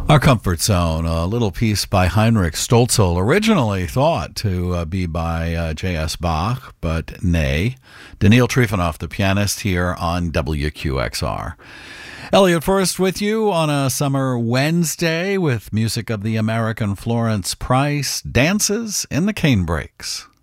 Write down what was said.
Our Comfort Zone, a little piece by Heinrich Stölzl, originally thought to be by J.S. Bach, but nay. Daniil Trifonov, the pianist, here on WQXR. Elliot Forrest with you on a summer Wednesday with music of the American Florence Price, Dances in the Canebrake.